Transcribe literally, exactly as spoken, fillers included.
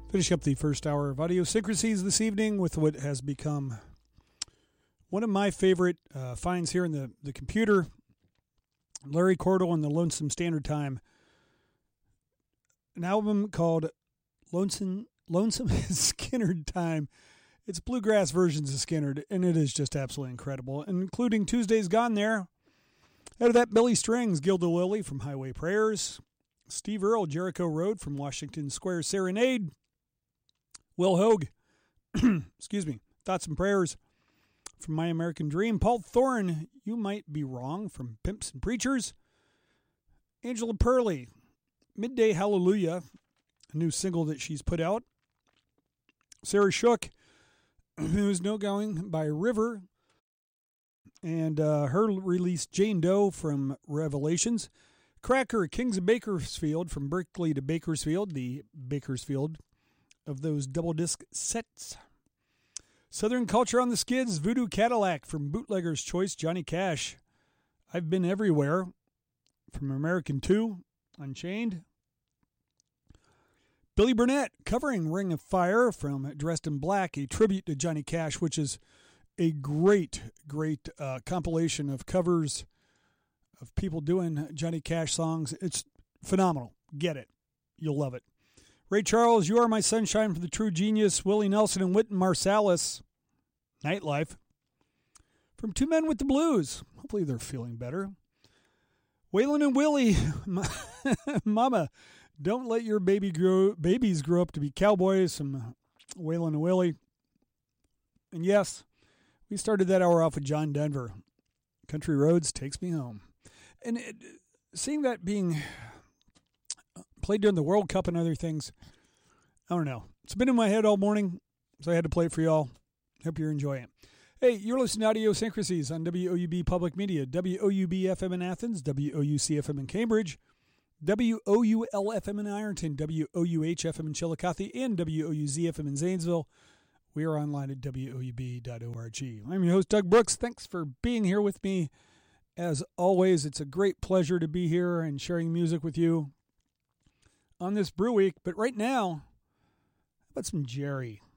Finish up the first hour of Audiosyncrasies this evening with what has become one of my favorite uh, finds here in the, the computer. Larry Cordell and the Lonesome Standard Time. An album called Lonesome Lonesome Skynyrd Time. It's bluegrass versions of Skynyrd, and it is just absolutely incredible, including Tuesday's Gone There. Out of that, Billy Strings, Gilda Lily from Highway Prayers. Steve Earle, Jericho Road from Washington Square Serenade. Will Hogue, excuse me, Thoughts and Prayers from My American Dream. Paul Thorne, You Might Be Wrong from Pimps and Preachers. Angela Perley, Midday Hallelujah, a new single that she's put out. Sarah Shook, Who's No Going by River, and uh, her release Jane Doe from Revelations. Cracker, Kings of Bakersfield, from Berkeley to Bakersfield, the Bakersfield of those double disc sets. Southern Culture on the Skids, Voodoo Cadillac from Bootlegger's Choice, Johnny Cash. I've Been Everywhere from American two, Unchained. Billy Burnett covering Ring of Fire from Dressed in Black, a tribute to Johnny Cash, which is a great, great uh, compilation of covers of people doing Johnny Cash songs. It's phenomenal. Get it. You'll love it. Ray Charles, You Are My Sunshine from the True Genius. Willie Nelson and Wynton Marsalis, Nightlife. From Two Men with the Blues. Hopefully they're feeling better. Waylon and Willie, Mama, Don't Let Your baby grow, Babies Grow Up to Be Cowboys. From Waylon and Willie. And yes, we started that hour off with John Denver. Country Roads Takes Me Home. And it, seeing that being played during the World Cup and other things, I don't know. It's been in my head all morning, so I had to play it for y'all. Hope you're enjoying it. Hey, you're listening to Audiosyncrasies on W O U B Public Media, W O U B F M in Athens, W O U C F M in Cambridge, W O U L F M in Ironton, W O U H F M in Chillicothe, and W O U Z F M in Zanesville. We are online at W O U B dot org. I'm your host, Doug Brooks. Thanks for being here with me. As always, it's a great pleasure to be here and sharing music with you on this Brew Week. But right now, how about some Jerry?